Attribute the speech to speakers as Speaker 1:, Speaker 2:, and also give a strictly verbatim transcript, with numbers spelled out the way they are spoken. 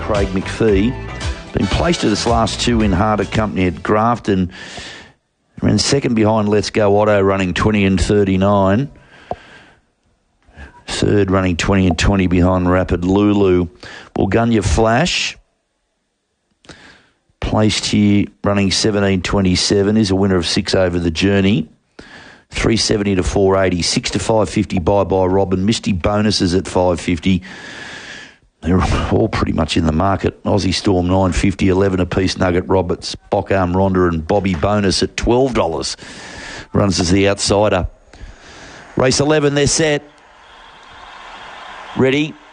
Speaker 1: Craig McPhee. Been placed to this last two in harder company at Grafton. Ran second behind Let's Go Otto, running twenty and thirty-nine. Third running twenty and twenty behind Rapid Lulu. Bulgunya Flash, placed here running seventeen twenty-seven, is a winner of six over the journey. three seventy to four eighty, six to five fifty Bye Bye Robin. Misty Bonuses at five fifty. They're all pretty much in the market. Aussie Storm nine fifty, eleven apiece Nugget Roberts, Bockarm Ronda and Bobby Bonus at twelve dollars. Runs as the outsider. Race eleven, they're set. Ready.